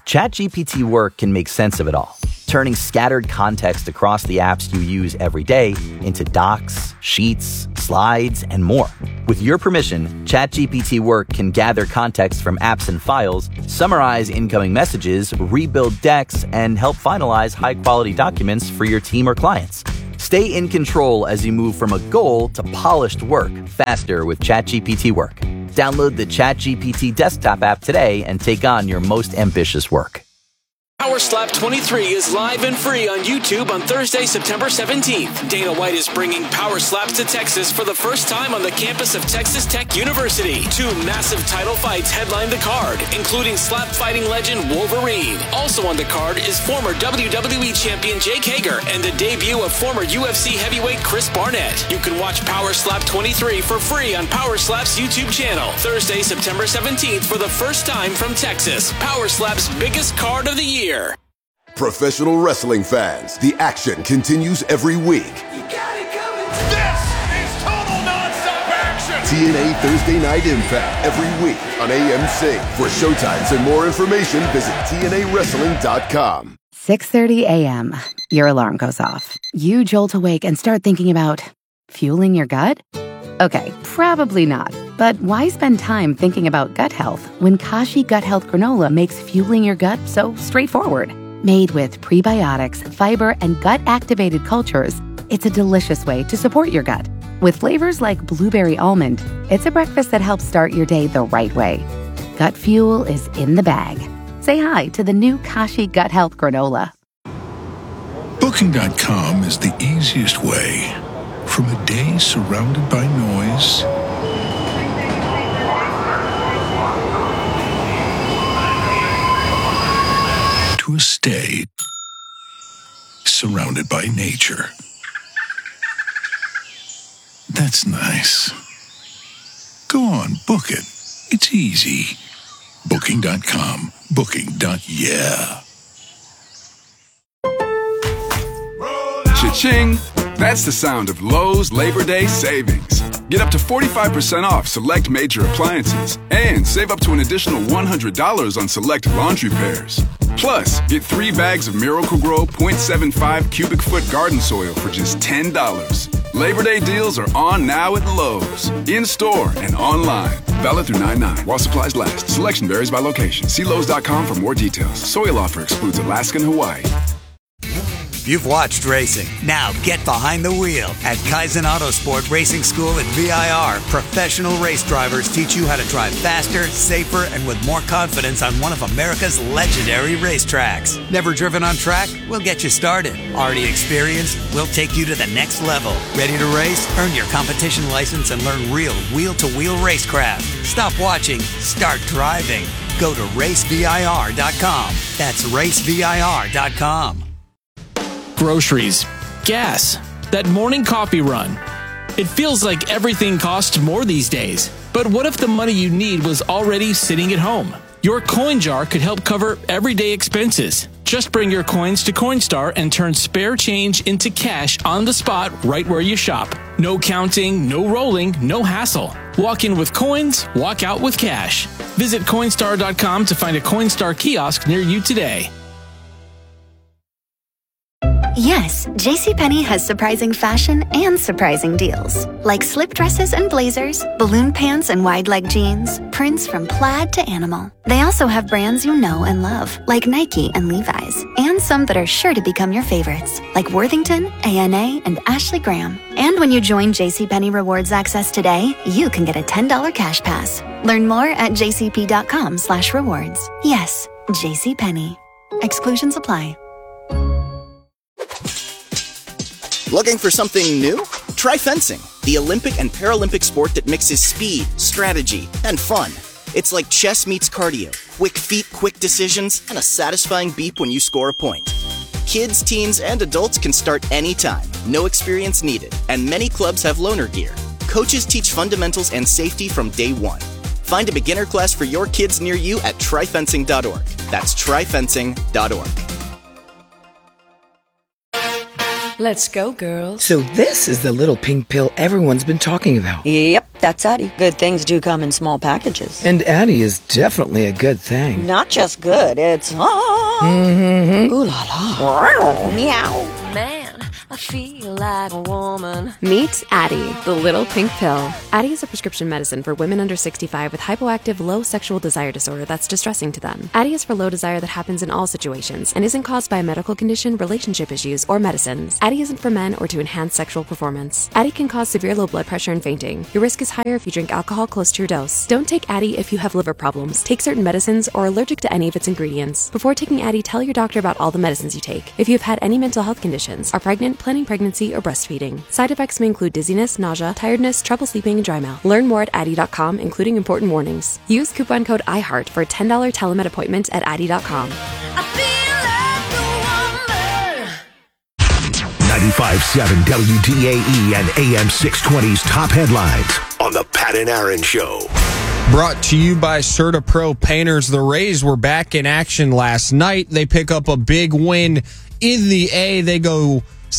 ChatGPT Work can make sense of it all, turning scattered context across the apps you use every day into docs, sheets, slides, and more. With your permission, ChatGPT Work can gather context from apps and files, summarize incoming messages, rebuild decks, and help finalize high-quality documents for your team or clients. Stay in control as you move from a goal to polished work faster with ChatGPT Work. Download the ChatGPT desktop app today and take on your most ambitious work. Power Slap 23 is live and free on YouTube on Thursday, September 17th. Dana White is bringing Power Slaps to Texas for the first time on the campus of Texas Tech University. 2 massive title fights headline the card, including slap fighting legend Wolverine. Also on the card is former WWE champion Jake Hager and the debut of former UFC heavyweight Chris Barnett. You can watch Power Slap 23 for free on Power Slap's YouTube channel. Thursday, September 17th for the first time from Texas. Power Slap's biggest card of the year. Professional wrestling fans, the action continues every week. This is total nonstop action. TNA Thursday Night Impact every week on AMC. For showtimes and more information, visit TNAWrestling.com. 6:30 a.m. Your alarm goes off. You jolt awake and start thinking about fueling your gut? Okay, probably not. But why spend time thinking about gut health when Kashi Gut Health Granola makes fueling your gut so straightforward? Made with prebiotics, fiber, and gut-activated cultures, it's a delicious way to support your gut. With flavors like blueberry almond, it's a breakfast that helps start your day the right way. Gut fuel is in the bag. Say hi to the new Kashi Gut Health Granola. Booking.com is the easiest way. From a day surrounded by noise to a stay surrounded by nature. That's nice. Go on, book it. It's easy. Booking.com. Booking.yeah. Cha-ching! That's the sound of Lowe's Labor Day savings. Get up to 45% off select major appliances and save up to an additional $100 on select laundry pairs. Plus, get 3 bags of Miracle-Gro 0.75 cubic foot garden soil for just $10. Labor Day deals are on now at Lowe's, in-store and online. Valid through 9/9 while supplies last. Selection varies by location. See Lowe's.com for more details. Soil offer excludes Alaska and Hawaii. You've watched racing. Now get behind the wheel. At Kaizen Autosport Racing School at VIR, professional race drivers teach you how to drive faster, safer, and with more confidence on one of America's legendary racetracks. Never driven on track? We'll get you started. Already experienced? We'll take you to the next level. Ready to race? Earn your competition license and learn real wheel-to-wheel racecraft. Stop watching. Start driving. Go to racevir.com. That's racevir.com. Groceries, gas, that morning coffee run. It feels like everything costs more these days. But what if the money you need was already sitting at home? Your coin jar could help cover everyday expenses. Just bring your coins to Coinstar and turn spare change into cash on the spot right where you shop. No counting, no rolling, no hassle. Walk in with coins, walk out with cash. Visit Coinstar.com to find a Coinstar kiosk near you today. Yes, JCPenney has surprising fashion and surprising deals. Like slip dresses and blazers, balloon pants and wide leg jeans, prints from plaid to animal. They also have brands you know and love, like Nike and Levi's, and some that are sure to become your favorites, like Worthington, A&A, and Ashley Graham. And when you join JCPenney Rewards Access today, you can get a $10 cash pass. Learn more at jcp.com/rewards. Yes, JCPenney. Exclusions apply. Looking for something new? Try fencing, the Olympic and Paralympic sport that mixes speed, strategy, and fun. It's like chess meets cardio, quick feet, quick decisions, and a satisfying beep when you score a point. Kids, teens, and adults can start anytime, no experience needed, and many clubs have loaner gear. Coaches teach fundamentals and safety from day one. Find a beginner class for your kids near you at tryfencing.org. That's tryfencing.org. Let's go, girls. So this is the little pink pill everyone's been talking about. Yep, that's Addie. Good things do come in small packages. And Addie is definitely a good thing. Not just good, it's Mm-hmm. ooh la la. Meow. Man, I feel like a woman. Meet Addie, the little pink pill. Addie is a prescription medicine for women under 65 with hypoactive low sexual desire disorder that's distressing to them. Addie is for low desire that happens in all situations and isn't caused by a medical condition, relationship issues, or medicines. Addie isn't for men or to enhance sexual performance. Addie can cause severe low blood pressure and fainting. Your risk is higher if you drink alcohol close to your dose. Don't take Addie if you have liver problems, take certain medicines, or are allergic to any of its ingredients. Before taking Addie, tell your doctor about all the medicines you take. If you have had any mental health conditions, are pregnant, planning pregnancy, or breastfeeding. Side effects may include dizziness, nausea, tiredness, trouble sleeping, and dry mouth. Learn more at Addie.com, including important warnings. Use coupon code IHEART for a $10 telemed appointment at Addie.com. 95.7 WDAE and AM 620's top headlines on the Pat and Aaron Show. Brought to you by CertaPro Painters. The Rays were back in action last night. They pick up a big win in the A. They go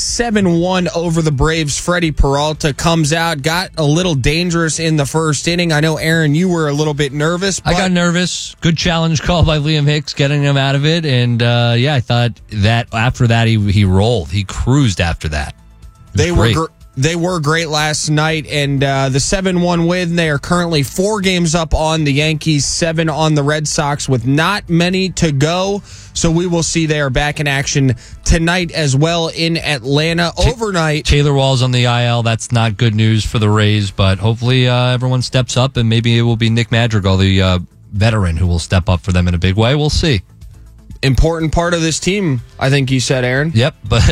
7-1 over the Braves. Freddie Peralta comes out, got a little dangerous in the first inning. I know, Aaron, you were a little bit nervous. I got nervous. Good challenge call by Liam Hicks, getting him out of it. And, I thought that after that, he rolled. He cruised after that. They were great last night, and the 7-1 win, they are currently 4 games up on the Yankees, 7 on the Red Sox with not many to go. So we will see they are back in action tonight as well in Atlanta overnight. Taylor Wall's on the IL. That's not good news for the Rays, but hopefully everyone steps up, and maybe it will be Nick Madrigal, the veteran, who will step up for them in a big way. We'll see. Important part of this team, I think you said, Aaron. Yep, but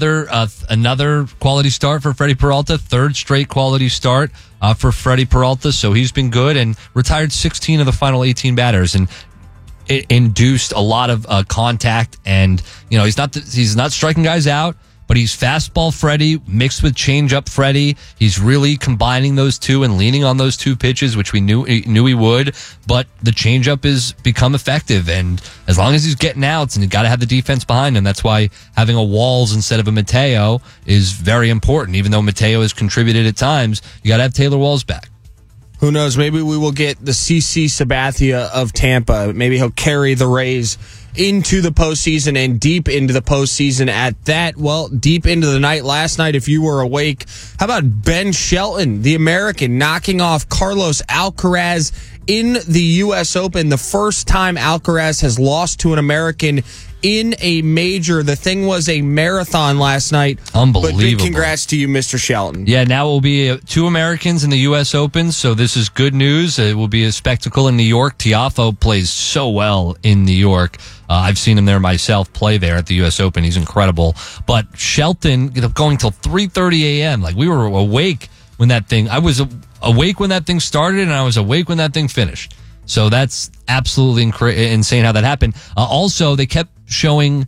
another quality start for Freddie Peralta, third straight quality start for Freddie Peralta, so he's been good and retired 16 of the final 18 batters, and it induced a lot of contact, and he's not striking guys out, but he's fastball Freddie mixed with changeup Freddie. He's really combining those two and leaning on those two pitches, which we knew he would. But the changeup has become effective, and as long as he's getting outs, and you got to have the defense behind him. That's why having a Walls instead of a Mateo is very important. Even though Mateo has contributed at times, you got to have Taylor Walls back. Who knows? Maybe we will get the CC Sabathia of Tampa. Maybe he'll carry the Rays into the postseason and deep into the postseason at that. Well, deep into the night last night, if you were awake. How about Ben Shelton, the American, knocking off Carlos Alcaraz in the U.S. Open? The first time Alcaraz has lost to an American in a major. The thing was a marathon last night. Unbelievable. But big congrats to you, Mr. Shelton. Yeah, now it will be 2 Americans in the U.S. Open, so this is good news. It will be a spectacle in New York. Tiafoe plays so well in New York. I've seen him there myself play there at the U.S. Open. He's incredible. But Shelton, going till 3:30 a.m. Like, we were awake when that thing. I was awake when that thing started, and I was awake when that thing finished. So that's absolutely insane how that happened. Also, they kept showing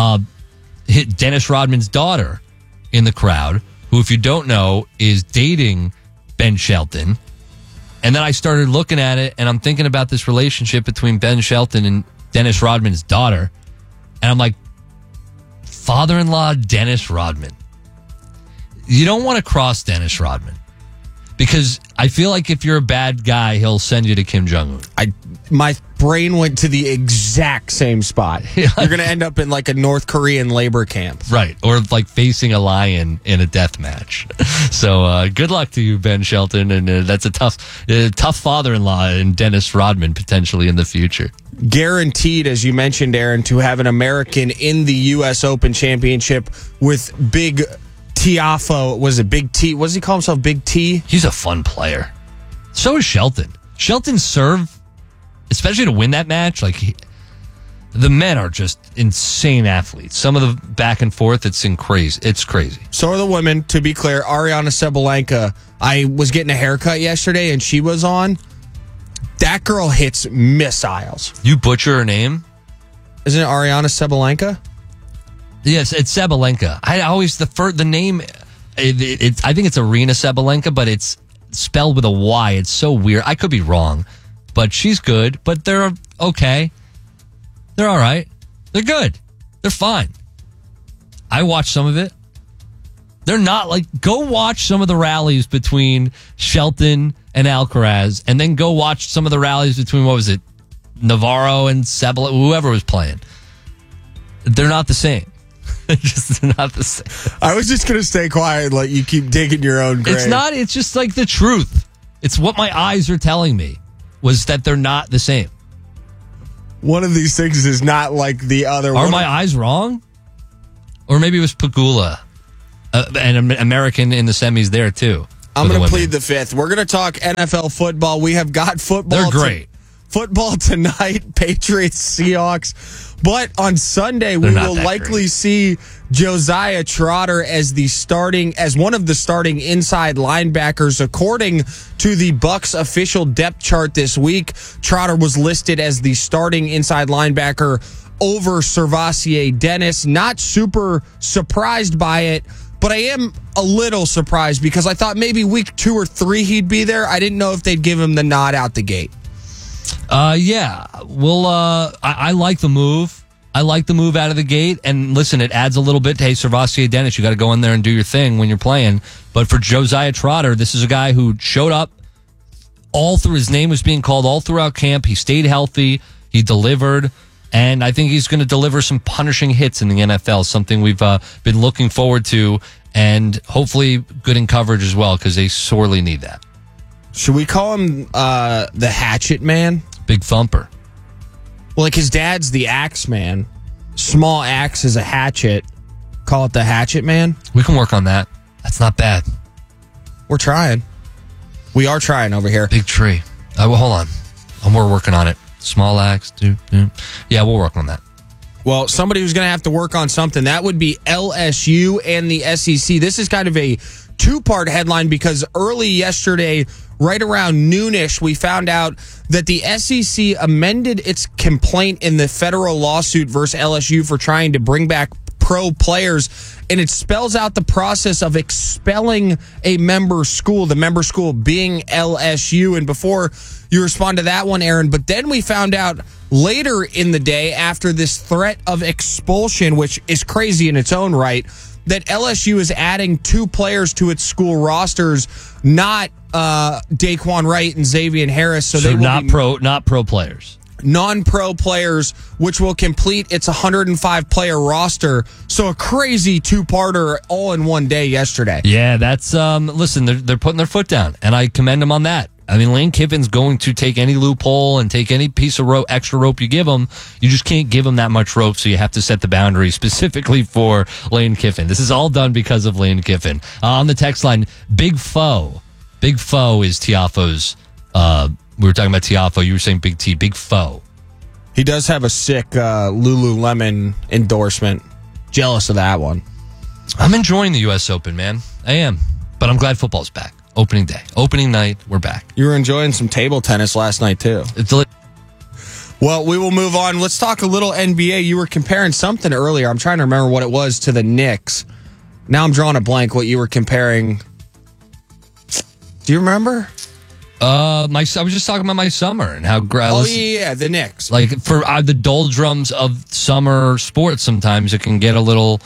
Dennis Rodman's daughter in the crowd, who, if you don't know, is dating Ben Shelton. And then I started looking at it, and I'm thinking about this relationship between Ben Shelton and Dennis Rodman's daughter. And I'm like, father-in-law Dennis Rodman. You don't want to cross Dennis Rodman, because I feel like if you're a bad guy, he'll send you to Kim Jong-un. My brain went to the exact same spot. You're going to end up in like a North Korean labor camp. Right. Or like facing a lion in a death match. So good luck to you, Ben Shelton. And that's a tough father-in-law in Dennis Rodman potentially in the future. Guaranteed, as you mentioned, Aaron, to have an American in the U.S. Open Championship with Big Tiafoe. Was it Big T? What does he call himself? Big T? He's a fun player. So is Shelton. Shelton's serve, especially to win that match, the men are just insane athletes. Some of the back and forth, it's crazy. So are the women, to be clear. Ariana Sabalenka, I was getting a haircut yesterday, and she was on. That girl hits missiles. You butcher her name? Isn't it Ariana Sabalenka? Yes, it's Sabalenka. I always, the name, I think it's Arena Sabalenka, but it's spelled with a Y. It's so weird. I could be wrong, but she's good, but they're okay. They're all right. They're good. They're fine. I watched some of it. They're not like, go watch some of the rallies between Shelton and Alcaraz, and then go watch some of the rallies between, what was it, Navarro and Sebela, whoever was playing. They're not the same. They're not the same. I was just going to stay quiet and let you keep digging your own grave. It's just like the truth. It's what my eyes are telling me, was that they're not the same. One of these things is not like the other. Are my eyes wrong? Or maybe it was Pegula, an American in the semis there too. I'm going to plead the fifth. We're going to talk NFL football. We have got football. They're great. Football tonight, Patriots, Seahawks. But on Sunday, we will likely see Josiah Trotter as one of the starting inside linebackers. According to the Bucs official depth chart this week, Trotter was listed as the starting inside linebacker over Servassier Dennis. Not super surprised by it, but I am a little surprised because I thought maybe week 2 or 3 he'd be there. I didn't know if they'd give him the nod out the gate. Yeah. Well, I like the move. I like the move out of the gate. And listen, it adds a little bit to, hey, Servassier Dennis, you got to go in there and do your thing when you're playing. But for Josiah Trotter, this is a guy who showed up his name was being called all throughout camp. He stayed healthy. He delivered. And I think he's going to deliver some punishing hits in the NFL, something we've been looking forward to. And hopefully good in coverage as well, because they sorely need that. Should we call him the Hatchet Man? Big Thumper. Well, like his dad's the Axe Man. Small axe is a hatchet. Call it the Hatchet Man? We can work on that. That's not bad. We're trying. We are trying over here. Big tree. Well, hold on. We're working on it. Small axe. Yeah, we'll work on that. Well, somebody who's going to have to work on something, that would be LSU and the SEC. This is kind of a two-part headline because early yesterday, right around noonish, we found out that the SEC amended its complaint in the federal lawsuit versus LSU for trying to bring back pro players, and it spells out the process of expelling a member school, the member school being LSU. And before you respond to that one, Aaron, but then we found out later in the day, after this threat of expulsion, which is crazy in its own right, that LSU is adding 2 players to its school rosters, not Daquan Wright and Xavier Harris. So they will not pro players. Non-pro players, which will complete its 105-player roster. So a crazy two-parter all in one day yesterday. Yeah, that's listen, they're putting their foot down, and I commend them on that. I mean, Lane Kiffin's going to take any loophole and take any piece of extra rope you give him. You just can't give him that much rope, so you have to set the boundary specifically for Lane Kiffin. This is all done because of Lane Kiffin. On the text line, Big Foe. Big Foe is Tiafoe's. We were talking about Tiafo. You were saying Big T. Big Foe. He does have a sick Lululemon endorsement. Jealous of that one. I'm enjoying the U.S. Open, man. I am. But I'm glad football's back. Opening day. Opening night, we're back. You were enjoying some table tennis last night, too. Well, we will move on. Let's talk a little NBA. You were comparing something earlier. I'm trying to remember what it was to the Knicks. Now I'm drawing a blank what you were comparing. Do you remember? I was just talking about my summer and how the Knicks. Like for the doldrums of summer sports, sometimes it can get a little,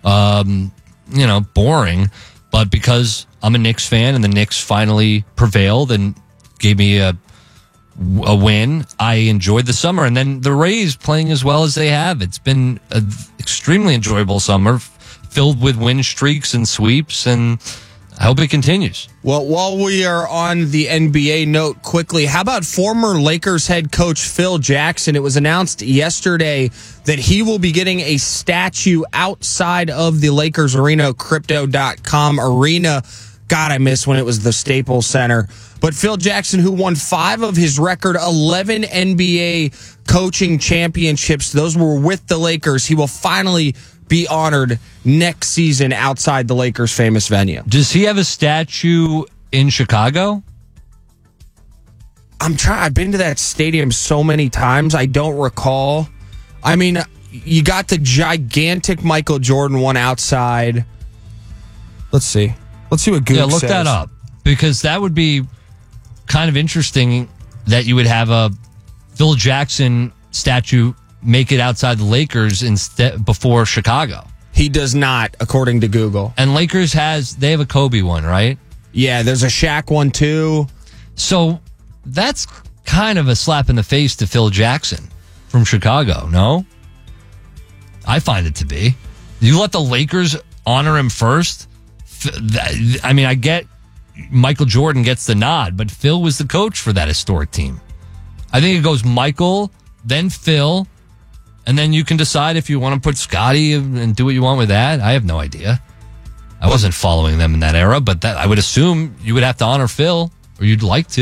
boring. But because I'm a Knicks fan and the Knicks finally prevailed and gave me a win, I enjoyed the summer. And then the Rays playing as well as they have. It's been an extremely enjoyable summer, filled with win streaks and sweeps, and I hope it continues. Well, while we are on the NBA note quickly, how about former Lakers head coach Phil Jackson? It was announced yesterday that he will be getting a statue outside of the Lakers arena, Crypto.com arena. God, I miss when it was the Staples Center. But Phil Jackson, who won 5 of his record 11 NBA coaching championships, those were with the Lakers. He will finally be honored next season outside the Lakers' famous venue. Does he have a statue in Chicago? I've been to that stadium so many times, I don't recall. I mean, you got the gigantic Michael Jordan one outside. Let's see what Goog says. Look that up, because that would be kind of interesting that you would have a Phil Jackson statue make it outside the Lakers instead before Chicago. He does not, according to Google. And Lakers they have a Kobe one, right? Yeah, there's a Shaq one too. So that's kind of a slap in the face to Phil Jackson from Chicago, no? I find it to be. You let the Lakers honor him first? I mean, I get Michael Jordan gets the nod, but Phil was the coach for that historic team. I think it goes Michael, then Phil, and then you can decide if you want to put Scotty and do what you want with that. I have no idea. I wasn't following them in that era, but I would assume you would have to honor Phil, or you'd like to.